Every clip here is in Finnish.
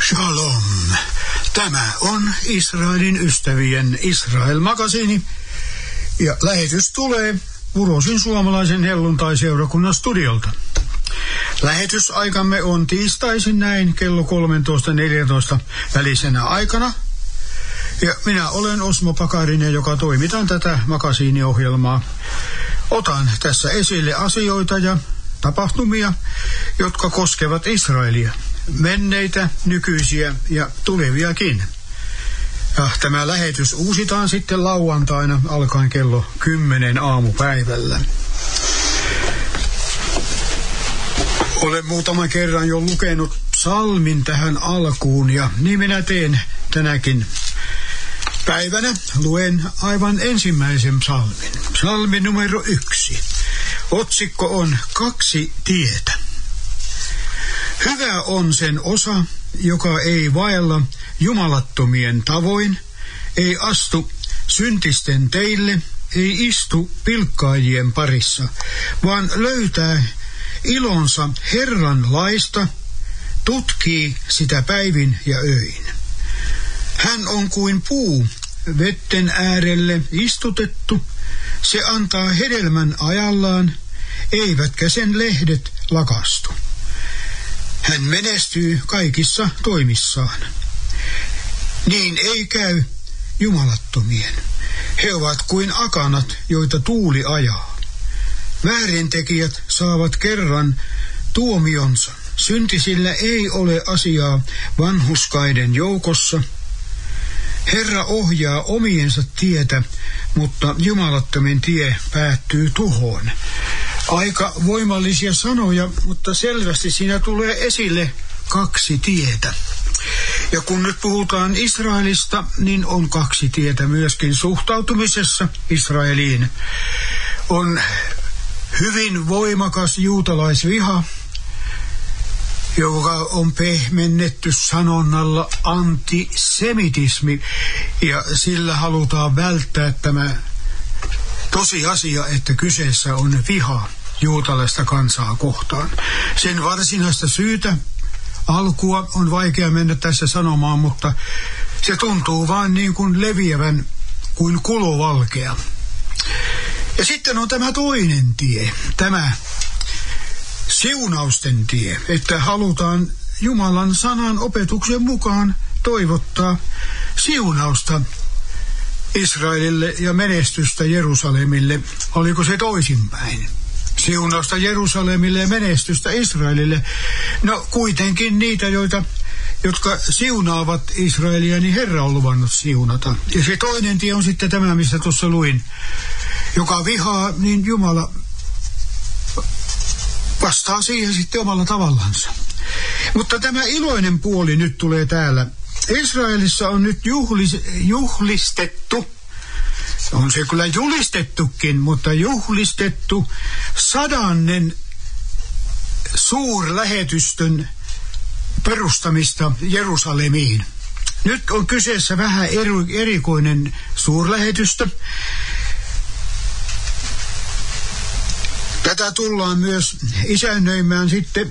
Shalom. Tämä on Israelin ystävien Israel-magasiini ja lähetys tulee Urosin suomalaisen helluntaiseurakunnan studiolta. Lähetysaikamme on tiistaisin näin kello 13:14 välisenä aikana. Ja minä olen Osmo Pakarinen, joka toimitan tätä magasiiniohjelmaa. Otan tässä esille asioita ja tapahtumia, jotka koskevat Israelia, menneitä, nykyisiä ja tuleviakin. Ja tämä lähetys uusitaan sitten lauantaina alkaen kello 10 aamupäivällä. Olen muutaman kerran jo lukenut psalmin tähän alkuun ja niin minä teen tänäkin päivänä. Luen aivan ensimmäisen psalmin. Psalmi numero 1. Otsikko on 2 tietä. Hyvä on sen osa, joka ei vaella jumalattomien tavoin, ei astu syntisten teille, ei istu pilkkaajien parissa, vaan löytää ilonsa Herran laista, tutkii sitä päivin ja öin. Hän on kuin puu vetten äärelle istutettu, se antaa hedelmän ajallaan, eivätkä sen lehdet lakastu. Hän menestyy kaikissa toimissaan. Niin ei käy jumalattomien. He ovat kuin akanat, joita tuuli ajaa. Väärintekijät saavat kerran tuomionsa. Syntisillä ei ole asiaa vanhuskaiden joukossa. Herra ohjaa omiensa tietä, mutta jumalattomin tie päättyy tuhoon. Aika voimallisia sanoja, mutta selvästi siinä tulee esille 2 tietä. Ja kun nyt puhutaan Israelista, niin on 2 tietä myöskin suhtautumisessa Israeliin. On hyvin voimakas juutalaisviha, joka on pehmennetty sanonnalla antisemitismi, ja sillä halutaan välttää tämä tosiasia, että kyseessä on viha juutalaista kansaa kohtaan. Sen varsinaista syytä, alkua on vaikea mennä tässä sanomaan, mutta se tuntuu vain niin kuin leviävän kuin kulovalkea. Ja sitten on tämä toinen tie, tämä siunausten tie, että halutaan Jumalan sanan opetuksen mukaan toivottaa siunausta Israelille ja menestystä Jerusalemille. Oliko se toisinpäin? Siunausta Jerusalemille ja menestystä Israelille. No kuitenkin niitä, jotka siunaavat Israelia, niin Herra on luvannut siunata. Ja se toinen tie on sitten tämä, mistä tuossa luin. Joka vihaa, niin Jumala vastaa siihen sitten omalla tavallansa. Mutta tämä iloinen puoli nyt tulee täällä. Israelissa on nyt juhlistettu, on se kyllä julistettukin, mutta juhlistettu 100. suurlähetystön perustamista Jerusalemiin. Nyt on kyseessä vähän erikoinen suurlähetystö. Tätä tullaan myös isännöimään sitten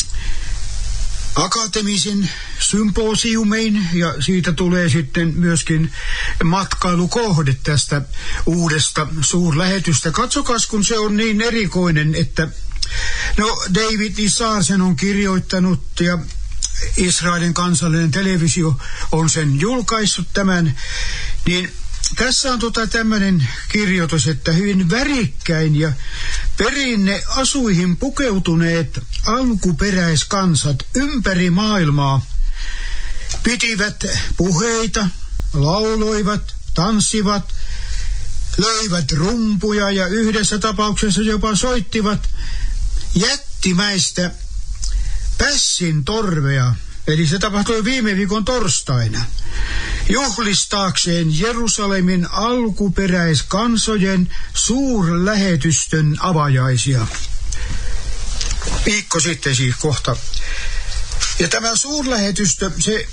akateemisen symposiumein, ja siitä tulee sitten myöskin matkailukohde tästä uudesta suurlähetystä. Katsokas, kun se on niin erikoinen, että David Isar sen on kirjoittanut ja Israelin kansallinen televisio on sen julkaissut tämän, niin tässä on tämmöinen kirjoitus, että hyvin värikkäin ja perinneasuihin pukeutuneet alkuperäiskansat ympäri maailmaa pitivät puheita, lauloivat, tanssivat, löivät rumpuja ja yhdessä tapauksessa jopa soittivat jättimäistä pässin torvea. Eli se tapahtui viime viikon torstaina. Juhlistaakseen Jerusalemin alkuperäiskansojen suurlähetystön avajaisia. Viikko sitten siis kohta. Ja tämä suurlähetystö, se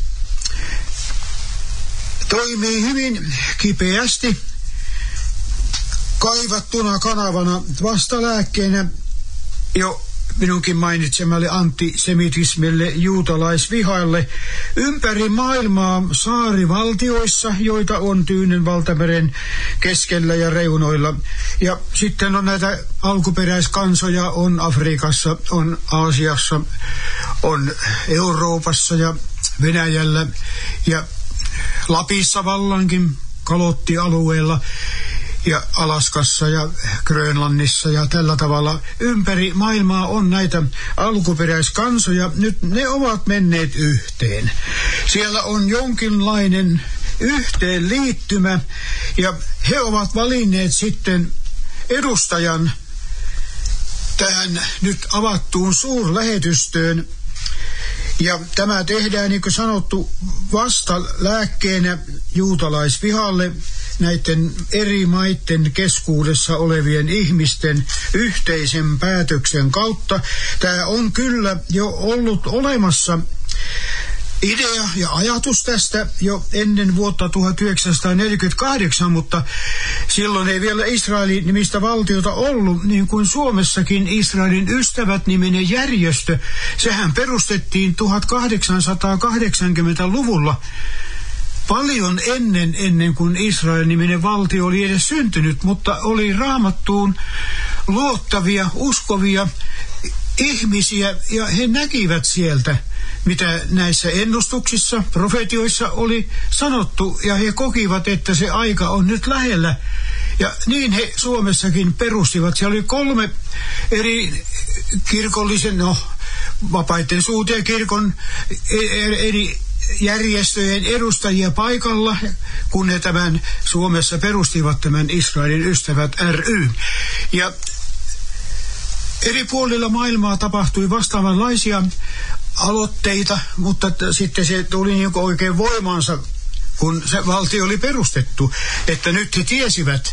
toimii hyvin kipeästi kaivattuna kanavana vastalääkkeenä jo minunkin mainitsemalle antisemitismille, juutalaisvihalle ympäri maailmaa saarivaltioissa, joita on Tyynen valtameren keskellä ja reunoilla. Ja sitten on näitä alkuperäiskansoja, on Afrikassa, on Aasiassa, on Euroopassa ja Venäjällä ja Lapissa vallankin, Kalottialueella ja Alaskassa ja Grönlannissa ja tällä tavalla ympäri maailmaa on näitä alkuperäiskansoja. Nyt ne ovat menneet yhteen. Siellä on jonkinlainen yhteenliittymä ja he ovat valinneet sitten edustajan tähän nyt avattuun suurlähetystöön. Ja tämä tehdään, niin kuin sanottu, vasta lääkkeenä juutalaisvihalle näiden eri maiden keskuudessa olevien ihmisten yhteisen päätöksen kautta. Tämä on kyllä jo ollut olemassa idea ja ajatus tästä jo ennen vuotta 1948, mutta silloin ei vielä Israelin nimistä valtiota ollut, niin kuin Suomessakin Israelin ystävät-niminen järjestö. Sehän perustettiin 1880-luvulla. Paljon ennen kuin Israel-niminen valtio oli edes syntynyt, mutta oli Raamattuun luottavia, uskovia ihmisiä, ja he näkivät sieltä, mitä näissä ennustuksissa, profetioissa oli sanottu, ja he kokivat, että se aika on nyt lähellä. Ja niin he Suomessakin perustivat. Siellä oli 3 eri kirkollisen, vapaiden suutien kirkon eri järjestöjen edustajia paikalla, kun he tämän Suomessa perustivat tämän Israelin ystävät ry. Ja eri puolilla maailmaa tapahtui vastaavanlaisia aloitteita, mutta sitten se tuli niin kuin oikein voimaansa, kun se valtio oli perustettu, että nyt he tiesivät,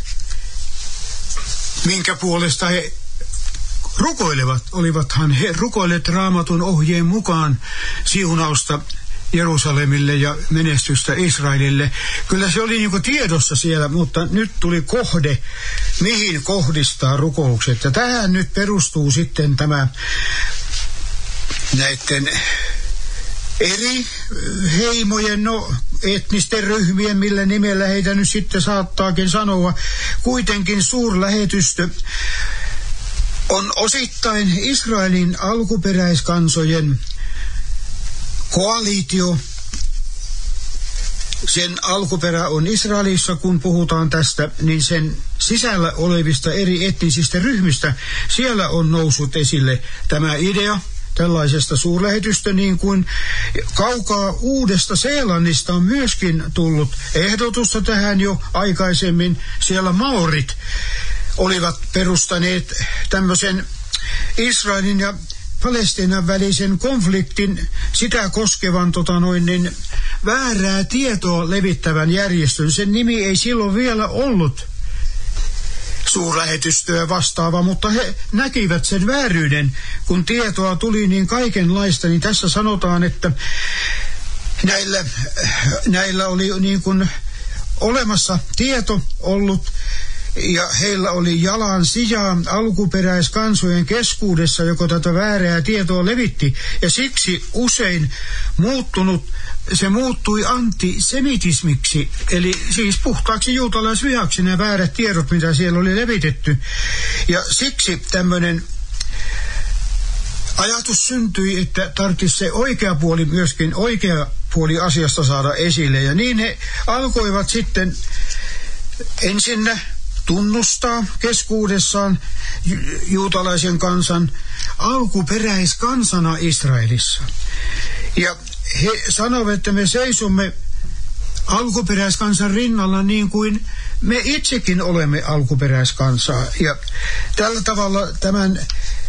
minkä puolesta he rukoilevat. Olivathan he rukoilleet Raamatun ohjeen mukaan siunausta Jerusalemille ja menestystä Israelille. Kyllä se oli niin kuin tiedossa siellä, mutta nyt tuli kohde, mihin kohdistaa rukoukset. Ja tähän nyt perustuu sitten tämä näiden eri heimojen, etnisten ryhmien, millä nimellä heitä nyt sitten saattaakin sanoa, kuitenkin suurlähetystö on osittain Israelin alkuperäiskansojen koalitio. Sen alkuperä on Israelissa, kun puhutaan tästä, niin sen sisällä olevista eri etnisistä ryhmistä, siellä on noussut esille tämä idea tällaisesta suurlähetystä, niin kuin kaukaa Uudesta Seelannista on myöskin tullut ehdotusta tähän jo aikaisemmin. Siellä maorit olivat perustaneet tämmöisen Israelin ja Palestiinan välisen konfliktin, sitä koskevan väärää tietoa levittävän järjestön. Sen nimi ei silloin vielä ollut suurlähetystöä vastaava, mutta he näkivät sen vääryyden, kun tietoa tuli niin kaikenlaista. Niin tässä sanotaan, että näillä oli niin kuin olemassa tieto ollut, ja heillä oli jalan sijaa alkuperäiskansojen keskuudessa, joka tätä väärää tietoa levitti. Ja siksi usein se muuttui antisemitismiksi, eli siis puhtaaksi juutalaisvihaksi nämä väärät tiedot, mitä siellä oli levitetty. Ja siksi tämmöinen ajatus syntyi, että tarvitsisi se oikea puoli asiasta saada esille. Ja niin he alkoivat sitten ensinnä tunnustaa keskuudessaan juutalaisen kansan alkuperäiskansana Israelissa. Ja he sanovat, että me seisomme alkuperäiskansan rinnalla niin kuin me itsekin olemme alkuperäiskansaa. Ja tällä tavalla tämän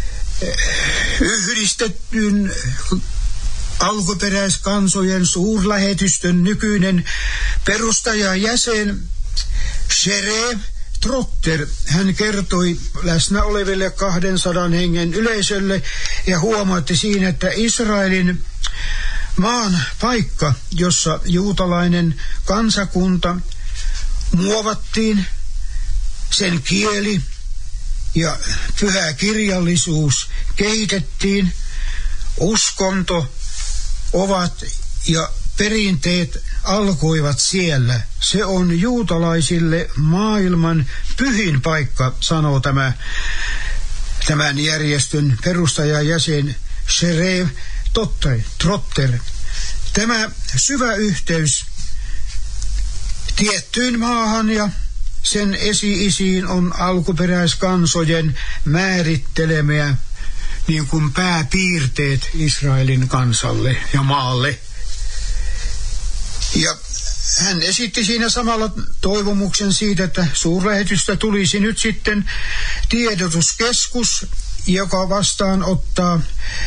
yhdistetyn alkuperäiskansojen suurlähetystön nykyinen perustajajäsen Shere Trotter, hän kertoi läsnä oleville 200 hengen yleisölle ja huomautti siinä, että Israelin maan paikka, jossa juutalainen kansakunta muovattiin, sen kieli ja pyhä kirjallisuus kehitettiin, uskonto ovat ja perinteet alkoivat siellä. Se on juutalaisille maailman pyhin paikka, sanoo tämän järjestön perustajajäsen Sherev Trotter. Tämä syvä yhteys tiettyyn maahan ja sen esi-isiin on alkuperäiskansojen määrittelemiä niin kuin pääpiirteet Israelin kansalle ja maalle. Ja hän esitti siinä samalla toivomuksen siitä, että suurlähetystä tulisi nyt sitten tiedotuskeskus, joka vastaanottaa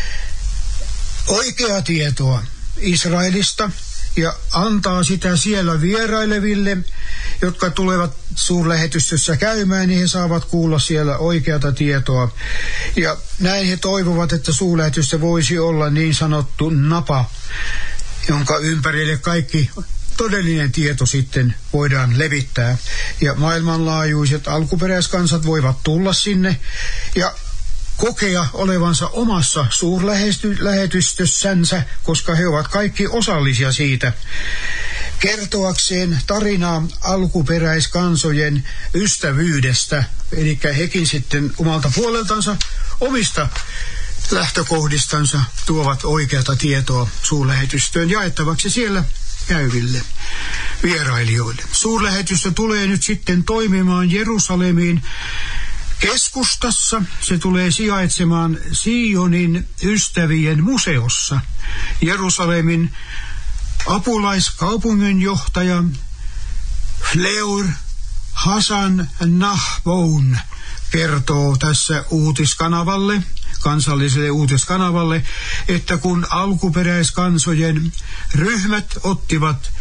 oikeaa tietoa Israelista ja antaa sitä siellä vieraileville, jotka tulevat suurlähetystössä käymään, niin he saavat kuulla siellä oikeata tietoa. Ja näin he toivovat, että suurlähetystö voisi olla niin sanottu napa, jonka ympärille kaikki todellinen tieto sitten voidaan levittää. Ja maailmanlaajuiset alkuperäiskansat voivat tulla sinne ja kokea olevansa omassa suurlähetystössänsä, koska he ovat kaikki osallisia siitä, kertoakseen tarinaa alkuperäiskansojen ystävyydestä. Eli hekin sitten omalta puoleltansa omista lähtökohdistansa tuovat oikeata tietoa suurlähetystöön jaettavaksi siellä käyville vierailijoille. Suurlähetystö tulee nyt sitten toimimaan Jerusalemiin keskustassa. Se tulee sijaitsemaan Sionin ystävien museossa. Jerusalemin apulaiskaupunginjohtaja Fleur Hassan Nahboun kertoo tässä uutiskanavalle, kansalliselle uutiskanavalle, että kun alkuperäiskansojen ryhmät ottivat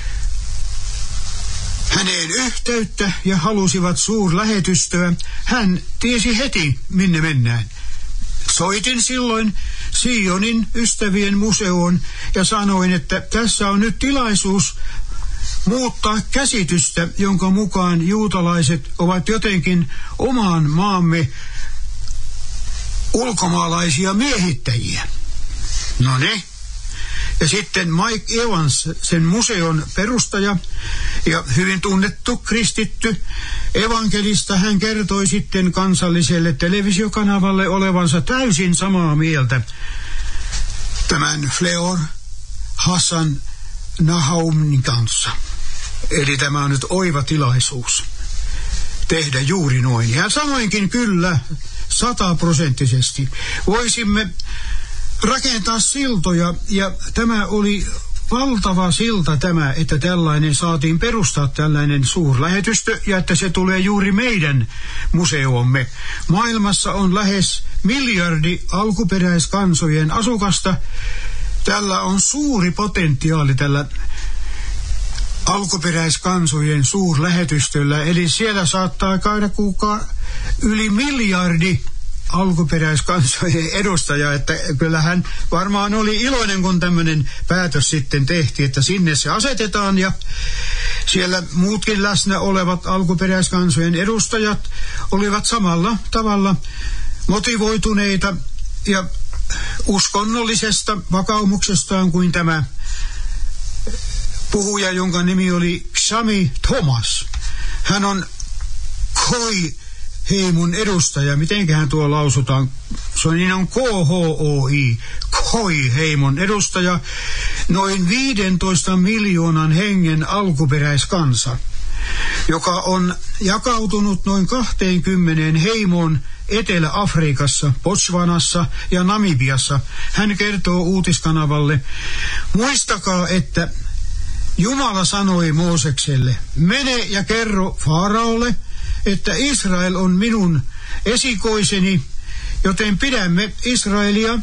häneen yhteyttä ja halusivat suurlähetystöä, hän tiesi heti, minne mennään. Soitin silloin Sionin ystävien museoon ja sanoin, että tässä on nyt tilaisuus muuttaa käsitystä, jonka mukaan juutalaiset ovat jotenkin oman maamme ulkomaalaisia miehittäjiä. No ne. Ja sitten Mike Evans, sen museon perustaja ja hyvin tunnettu kristitty evankelista, hän kertoi sitten kansalliselle televisiokanavalle olevansa täysin samaa mieltä tämän Fleur Hassan Nahaumin kanssa. Eli tämä on nyt oiva tilaisuus tehdä juuri noin. Ja sanoinkin kyllä 100%. Voisimme rakentaa siltoja, ja tämä oli valtava silta tämä, että tällainen saatiin perustaa tällainen suurlähetystö ja että se tulee juuri meidän museomme. Maailmassa on lähes 1 miljardi alkuperäiskansojen asukasta. Tällä on suuri potentiaali tällä alkuperäiskansojen suurlähetystöllä, eli siellä saattaa käydä yli 1 miljardi alkuperäiskansojen edustaja, että kyllähän varmaan oli iloinen, kun tämmöinen päätös sitten tehtiin, että sinne se asetetaan ja siellä muutkin läsnä olevat alkuperäiskansojen edustajat olivat samalla tavalla motivoituneita ja uskonnollisesta vakaumuksestaan kuin tämä puhuja, jonka nimi oli Xami Thomas. Hän on Khoi-heimon edustaja. Mitenköhän tuo lausutaan? Se on KHOI, Khoi-heimon edustaja. Noin 15 miljoonan hengen alkuperäiskansa, joka on jakautunut noin 20 heimoon Etelä-Afrikassa, Botswanassa ja Namibiassa. Hän kertoo uutiskanavalle: muistakaa, että Jumala sanoi Moosekselle, mene ja kerro Faaraolle, että Israel on minun esikoiseni, joten pidämme Israelia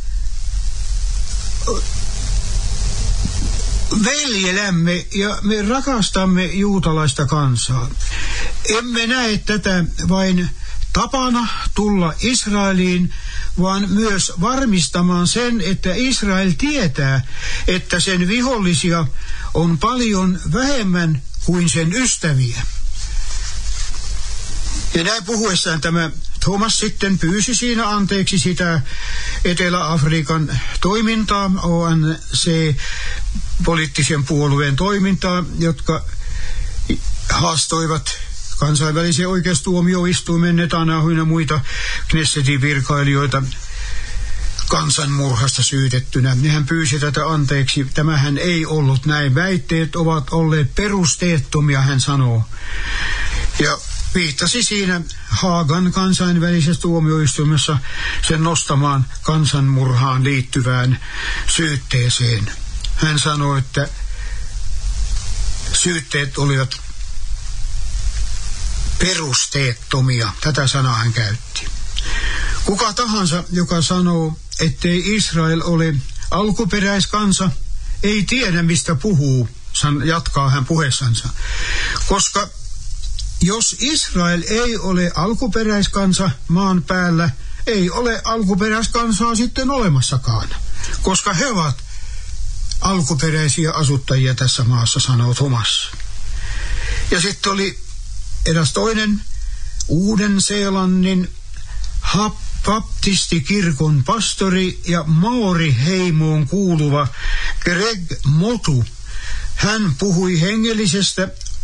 veljelämme ja me rakastamme juutalaista kansaa. Emme näe tätä vain tapana tulla Israeliin, vaan myös varmistamaan sen, että Israel tietää, että sen vihollisia on paljon vähemmän kuin sen ystäviä. Ja näin puhuessaan tämä Thomas sitten pyysi siinä anteeksi sitä Etelä-Afrikan toimintaa, ANC, poliittisen puolueen toimintaa, jotka haastoivat kansainvälisen oikeustuomioistuimen Netanyahun ja muita Knessetin virkailijoita kansanmurhasta syytettynä. Hän pyysi tätä anteeksi. Tämähän ei ollut näin. Väitteet ovat olleet perusteettomia, hän sanoo. Ja viittasi siinä Haagan kansainvälisessä tuomioistuimessa sen nostamaan kansanmurhaan liittyvään syytteeseen. Hän sanoi, että syytteet olivat perusteettomia. Tätä sanaa hän käytti. Kuka tahansa, joka sanoo, ettei Israel ole alkuperäiskansa, ei tiedä mistä puhuu, jatkaa hän puheessansa. Koska jos Israel ei ole alkuperäiskansa maan päällä, ei ole alkuperäiskansaa sitten olemassakaan, koska he ovat alkuperäisiä asuttajia tässä maassa, sanoo Thomas. Ja sitten oli eräs toinen Uuden-Seelannin baptistikirkon pastori ja Maori-heimoon kuuluva Greg Motu. Hän puhui hengellisestä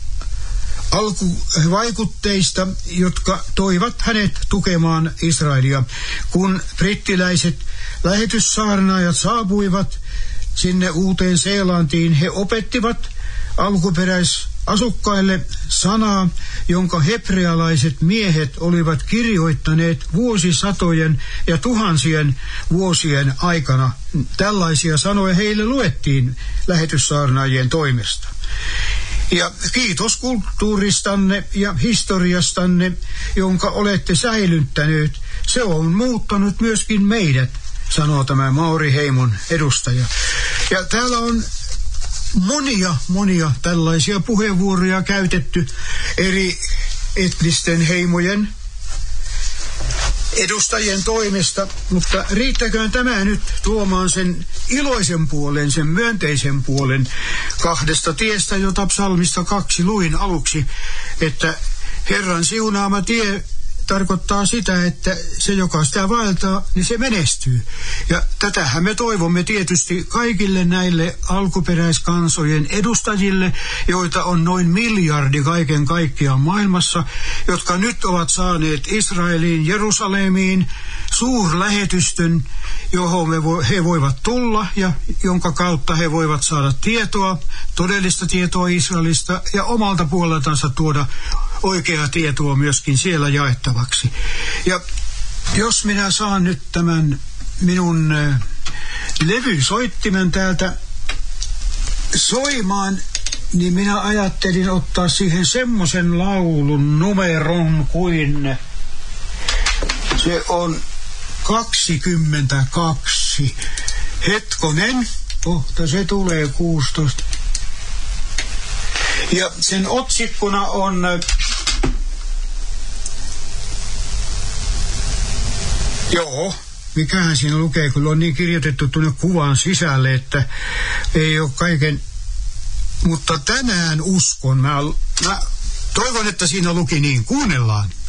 alkuvaikutteista, jotka toivat hänet tukemaan Israelia. Kun brittiläiset lähetyssaarnaajat saapuivat sinne Uuteen Seelantiin, he opettivat alkuperäisasukkaille sanaa, jonka hebrealaiset miehet olivat kirjoittaneet vuosisatojen ja tuhansien vuosien aikana. Tällaisia sanoja heille luettiin lähetyssaarnaajien toimesta. Ja kiitos kulttuuristanne ja historiastanne, jonka olette säilyttäneet. Se on muuttanut myöskin meidät, sanoo tämä Maori-heimon edustaja. Ja täällä on monia tällaisia puheenvuoroja käytetty eri etnisten heimojen edustajien toimesta, mutta riittäköön tämä nyt tuomaan sen iloisen puolen, sen myönteisen puolen kahdesta tiestä, jota psalmista 2 luin aluksi, että Herran siunaama tie tarkoittaa sitä, että se, joka sitä vaeltaa, niin se menestyy. Ja tätähän me toivomme tietysti kaikille näille alkuperäiskansojen edustajille, joita on noin 1 miljardi kaiken kaikkiaan maailmassa, jotka nyt ovat saaneet Israeliin, Jerusalemiin suurlähetystön, johon he voivat tulla ja jonka kautta he voivat saada tietoa, todellista tietoa Israelista ja omalta puoleltansa tuoda oikeaa tietoa myöskin siellä jaettavaksi. Ja jos minä saan nyt tämän minun levysoittimen täältä soimaan, niin minä ajattelin ottaa siihen semmoisen laulun numeron kuin se on 22. Hetkonen, kohta se tulee 16. Ja sen otsikkona on mikähän siinä lukee, kun on niin kirjoitettu tuonne kuvan sisälle, että ei ole kaiken, mutta tänään uskon, mä toivon, että siinä luki niin, kuunnellaan.